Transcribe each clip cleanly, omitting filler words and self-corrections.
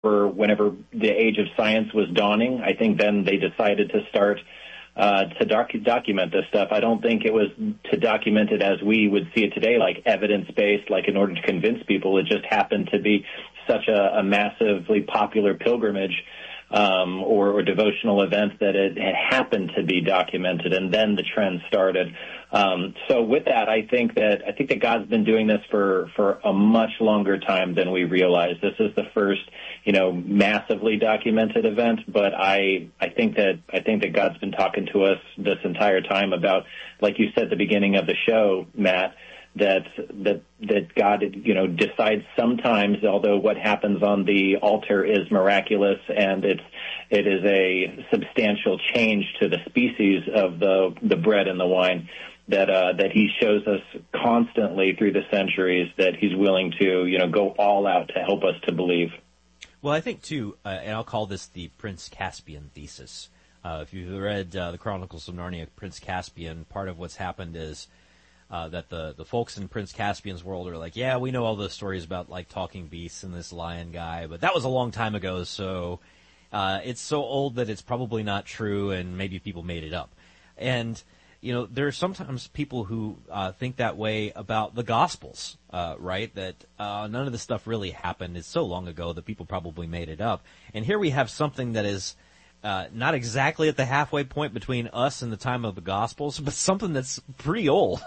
whenever the age of science was dawning. I think then they decided to start to document this stuff. I don't think it was to document it as we would see it today, like evidence-based, like in order to convince people. It just happened to be such a massively popular pilgrimage or devotional event that it had happened to be documented, and then the trend started. So with that, I think that God's been doing this for a much longer time than we realize. This is the first, massively documented event, but I think that God's been talking to us this entire time about, like you said at the beginning of the show, Matt, that God, decides sometimes, although what happens on the altar is miraculous and it is a substantial change to the species of the bread and the wine, that he shows us constantly through the centuries that he's willing to, go all out to help us to believe. Well, I think, too, and I'll call this the Prince Caspian thesis. If you've read the Chronicles of Narnia, Prince Caspian, part of what's happened is that the folks in Prince Caspian's world are like, yeah, we know all those stories about, like, talking beasts and this lion guy, but that was a long time ago, so it's so old that it's probably not true, and maybe people made it up. And there are sometimes people who think that way about the Gospels, right? That none of this stuff really happened. It's so long ago that people probably made it up. And here we have something that is not exactly at the halfway point between us and the time of the Gospels, but something that's pretty old,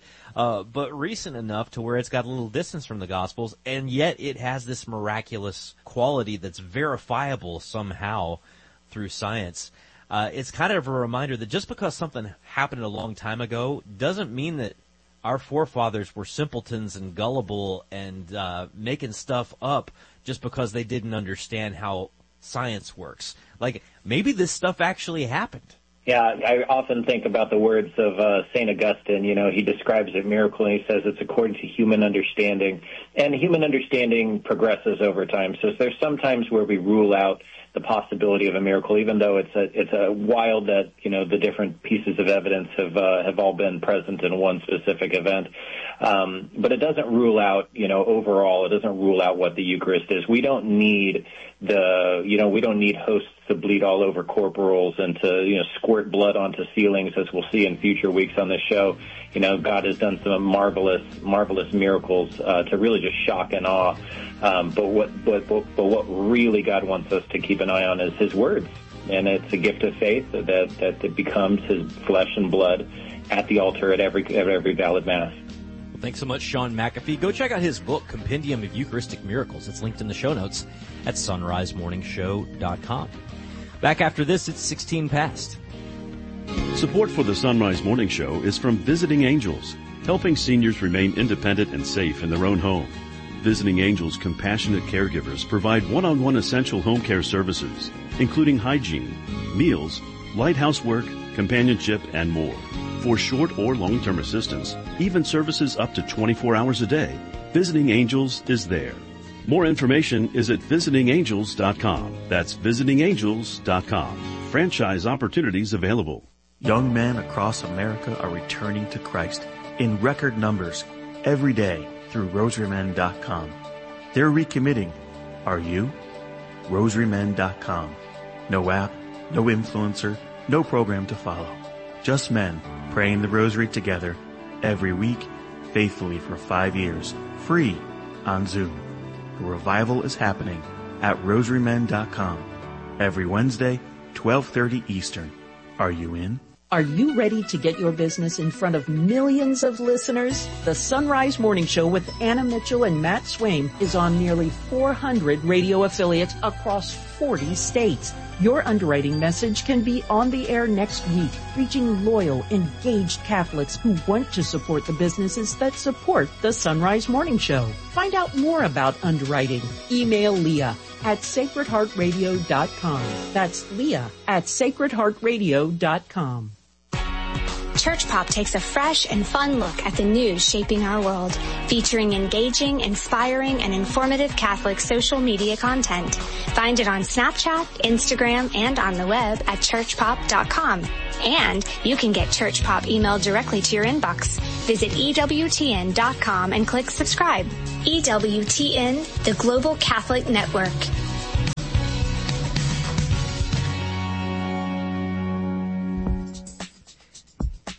but recent enough to where it's got a little distance from the Gospels, and yet it has this miraculous quality that's verifiable somehow through science. It's kind of a reminder that just because something happened a long time ago doesn't mean that our forefathers were simpletons and gullible and making stuff up just because they didn't understand how science works. Like, maybe this stuff actually happened. Yeah, I often think about the words of St. Augustine. He describes a miracle, and he says it's according to human understanding. And human understanding progresses over time. So there's some times where we rule out the possibility of a miracle, even though it's a wild that, the different pieces of evidence have all been present in one specific event. But it doesn't rule out, overall, it doesn't rule out what the Eucharist is. We don't need we don't need hosts to bleed all over corporals and to, squirt blood onto ceilings, as we'll see in future weeks on this show. God has done some marvelous miracles to really just shock and awe. But what really God wants us to keep an eye on is His words, and it's a gift of faith that it becomes His flesh and blood at the altar at every valid Mass. Well, thanks so much, Sean McAfee. Go check out his book, Compendium of Eucharistic Miracles. It's linked in the show notes at sunrisemorningshow.com. Back after this, it's 16 past. Support for the Sunrise Morning Show is from Visiting Angels, helping seniors remain independent and safe in their own home. Visiting Angels compassionate caregivers provide one-on-one essential home care services, including hygiene, meals, light housework, companionship, and more. For short or long-term assistance, even services up to 24 hours a day, Visiting Angels is there. More information is at visitingangels.com. That's visitingangels.com. Franchise opportunities available. Young men across America are returning to Christ in record numbers every day through rosarymen.com. They're recommitting. Are you? rosarymen.com. No app, no influencer, no program to follow. Just men praying the rosary together every week, faithfully for 5 years, free on Zoom. The revival is happening at rosarymen.com every Wednesday, 12:30 Eastern. Are you in? Are you ready to get your business in front of millions of listeners? The Sunrise Morning Show with Anna Mitchell and Matt Swaim is on nearly 400 radio affiliates across 40 states. Your underwriting message can be on the air next week, reaching loyal, engaged Catholics who want to support the businesses that support the Sunrise Morning Show. Find out more about underwriting. Email Leah at sacredheartradio.com. That's Leah at sacredheartradio.com. Church Pop takes a fresh and fun look at the news shaping our world, featuring engaging, inspiring, and informative Catholic social media content. Find it on Snapchat, Instagram, and on the web at churchpop.com. And you can get Church Pop emailed directly to your inbox. Visit EWTN.com and click subscribe. EWTN, the Global Catholic Network.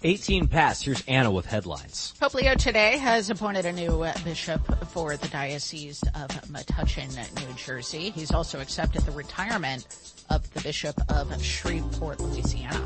18 past. Here's Anna with headlines. Pope Leo today has appointed a new bishop for the Diocese of Metuchen, New Jersey. He's also accepted the retirement of the Bishop of Shreveport, Louisiana.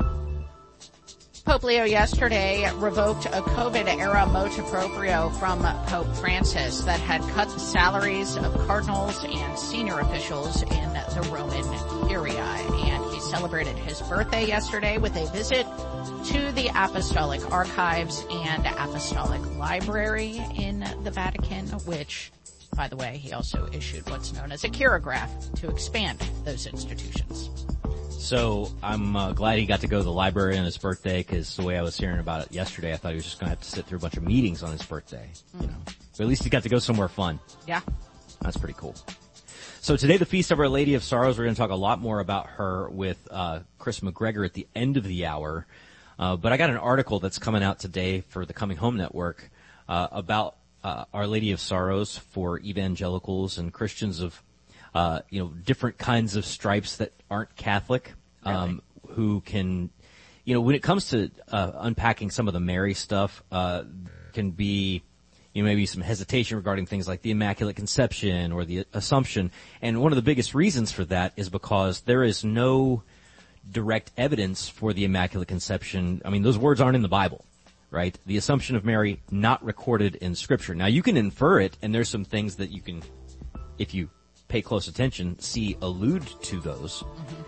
Pope Leo yesterday revoked a COVID-era motu proprio from Pope Francis that had cut the salaries of cardinals and senior officials in the Roman Curia. And he celebrated his birthday yesterday with a visit to the Apostolic Archives and Apostolic Library in the Vatican, which, by the way, he also issued what's known as a chirograph to expand those institutions. So I'm glad he got to go to the library on his birthday, because the way I was hearing about it yesterday, I thought he was just going to have to sit through a bunch of meetings on his birthday. You know, but at least he got to go somewhere fun. Yeah. That's pretty cool. So today, the Feast of Our Lady of Sorrows. We're going to talk a lot more about her with Chris McGregor at the end of the hour. But I got an article that's coming out today for the Coming Home Network about Our Lady of Sorrows for evangelicals and Christians of different kinds of stripes that aren't Catholic, who can, when it comes to unpacking some of the Mary stuff, can be, maybe some hesitation regarding things like the Immaculate Conception or the Assumption. And one of the biggest reasons for that is because there is no direct evidence for the Immaculate Conception. I mean, those words aren't in the Bible, right? The Assumption of Mary, not recorded in Scripture. Now, you can infer it, and there's some things that you can, if you pay close attention, see allude to those.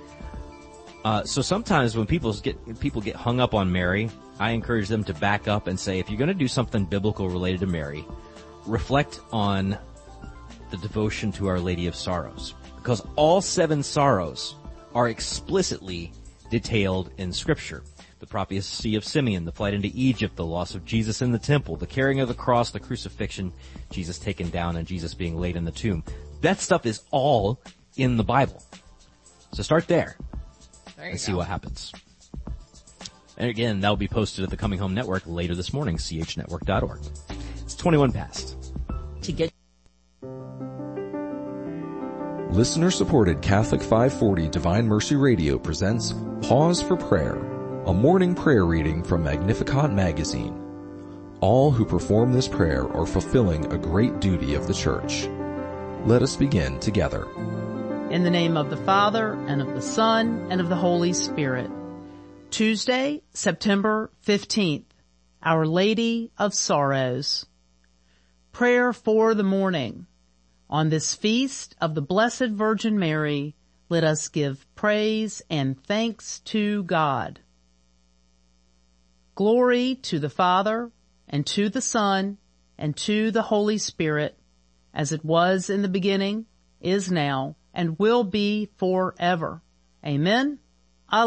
So sometimes when people get hung up on Mary, I encourage them to back up and say, if you're going to do something biblical related to Mary, reflect on the devotion to Our Lady of Sorrows, because all 7 sorrows are explicitly detailed in Scripture. The prophecy of Simeon, the flight into Egypt, the loss of Jesus in the temple, the carrying of the cross, the crucifixion, Jesus taken down, and Jesus being laid in the tomb. That stuff is all in the Bible. So start there and see what happens. And again, that'll be posted at the Coming Home Network later this morning, chnetwork.org. It's 21 past. To get Listener-supported Catholic 540 Divine Mercy Radio presents Pause for Prayer, a morning prayer reading from Magnificat magazine. All who perform this prayer are fulfilling a great duty of the Church. Let us begin together. In the name of the Father, and of the Son, and of the Holy Spirit. Tuesday, September 15th, Our Lady of Sorrows. Prayer for the morning. On this feast of the Blessed Virgin Mary, let us give praise and thanks to God. Glory to the Father, and to the Son, and to the Holy Spirit, as it was in the beginning, is now, and will be forever. Amen.